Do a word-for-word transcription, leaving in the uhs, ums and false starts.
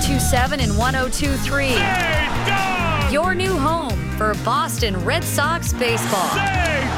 two seven and one oh two three. Your new home for Boston Red Sox baseball.